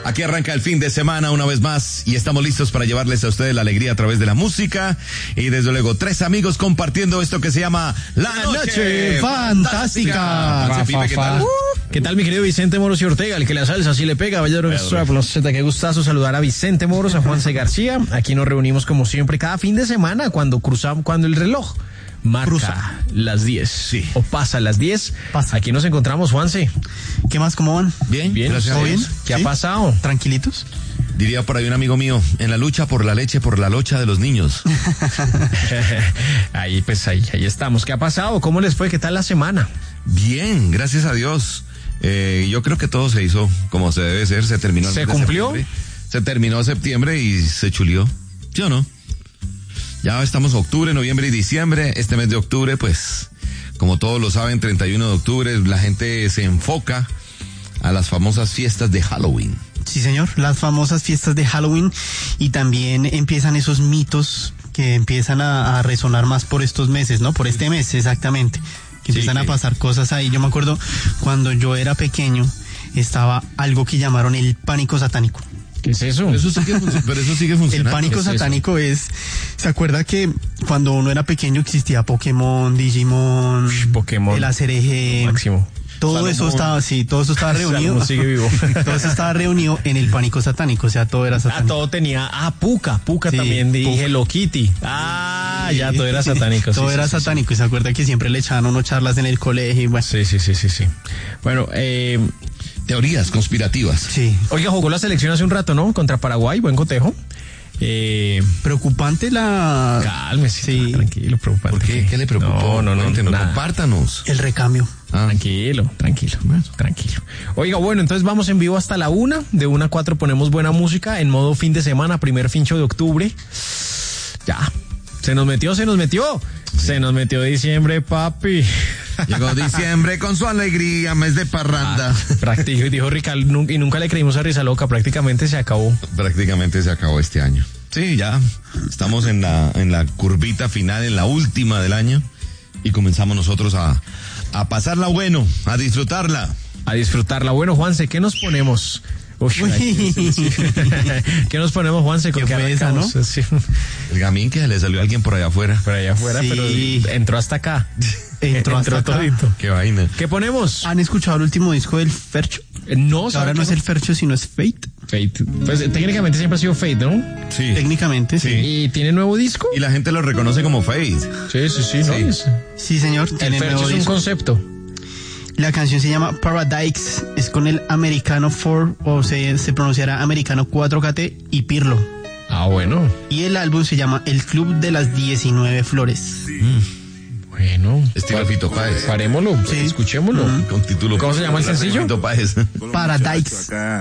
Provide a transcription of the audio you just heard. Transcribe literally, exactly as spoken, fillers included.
Aquí arranca el fin de semana una vez más y estamos listos para llevarles a ustedes la alegría a través de la música y desde luego tres amigos compartiendo esto que se llama La Noche, Noche Fantástica. Fa, Pipe, ¿qué tal? Uh, ¿Qué tal, mi querido Vicente Moros y Ortega? El que la salsa así le pega, vaya Z, qué gustazo saludar a Vicente Moros, a Juanse García. Aquí nos reunimos como siempre cada fin de semana cuando cruzamos, cuando el reloj marca Cruza. las diez. Sí. O pasa las diez. Pasa. Aquí nos encontramos, Juanse. ¿Qué más? ¿Cómo van? Bien, bien. Gracias. bien? ¿Qué ¿Sí? ha pasado? ¿Tranquilitos? Diría por ahí un amigo mío, en la lucha por la leche, por la locha de los niños. ahí, pues ahí, ahí estamos. ¿Qué ha pasado? ¿Cómo les fue? ¿Qué tal la semana? Bien, gracias a Dios. Eh, yo creo que todo se hizo como se debe ser. Se terminó. El ¿Se mes cumplió? De se terminó septiembre y se chulió. ¿Sí o no? Ya estamos octubre, noviembre y diciembre. Este mes de octubre, pues, como todos lo saben, treinta y uno de octubre, la gente se enfoca a las famosas fiestas de Halloween. Sí, señor, las famosas fiestas de Halloween, y también empiezan esos mitos que empiezan a, a resonar más por estos meses, ¿no? Por este mes, exactamente. Que empiezan sí, que... a pasar cosas ahí. Yo me acuerdo cuando yo era pequeño, estaba algo que llamaron el pánico satánico. ¿Qué es eso? Eso sigue func- pero eso sigue funcionando. El pánico es satánico eso? es, ¿se acuerda que cuando uno era pequeño existía Pokémon, Digimon, Ush, Pokémon, el A C R G, máximo? Todo Salomón. eso estaba, sí, todo eso estaba reunido. Salomón sigue vivo. Todo eso estaba reunido en el pánico satánico, o sea, todo era satánico. Ah, todo tenía, ah, Puka, Puka sí, también, dije Hello Kitty. Ah, ya todo era satánico. Todo sí, era sí, satánico, sí. Y se acuerda que siempre le echaban unos charlas en el colegio y bueno. Sí, sí, sí, sí, sí. Bueno, eh... teorías conspirativas. Sí. Oiga, jugó la selección hace un rato, ¿no? Contra Paraguay, buen cotejo. Eh, preocupante la... Cálmese, sí. tranquilo, preocupante. ¿Por qué? ¿Qué le preocupó? No, no, no, no, nada. Compártanos. El recambio. Ah. Tranquilo, tranquilo, tranquilo. Oiga, bueno, entonces vamos en vivo hasta la una. De una a cuatro ponemos buena música en modo fin de semana, primer fincho de octubre. Ya. Se nos metió, se nos metió. Sí. Se nos metió diciembre, papi. Llegó diciembre con su alegría, mes de parranda. Ah, práctico, dijo Ricardo, y nunca le creímos a Risa Loca, prácticamente se acabó. Prácticamente se acabó este año. Sí, ya estamos en la, en la curvita final, en la última del año, y comenzamos nosotros a, a pasarla bueno, a disfrutarla. A disfrutarla. Bueno, Juanse, ¿qué nos ponemos? Uy, ay, sí, sí. ¿Qué nos ponemos, Juanse? ¿Con qué fue esa, no? Sí. El gamín que le salió a alguien por allá afuera. Por allá afuera, sí. Pero entró hasta acá. Entró, entró hasta todito. Acá. Qué vaina. ¿Qué ponemos? ¿Han escuchado el último disco del Fercho? Eh, no, ahora no es el Fercho, sino es Fate. Fate. Pues técnicamente siempre ha sido Fate, ¿no? Sí. Técnicamente, sí. sí. ¿Y tiene nuevo disco? Y la gente lo reconoce como Fate. Sí, sí, sí. ¿no? Sí. sí, señor. El tiene Fercho nuevo es un disco. concepto. La canción se llama Paradise, es con el americano cuatro, o se, se pronunciará americano cuatro K T y Pirlo. Ah, bueno. Y el álbum se llama El Club de las diecinueve Flores. Mm. Bueno. Estilo Fito Páez. Parémoslo, sí. Escuchémoslo. Uh-huh. Con título. ¿Cómo se llama el sencillo? Fito Páez. Paradise.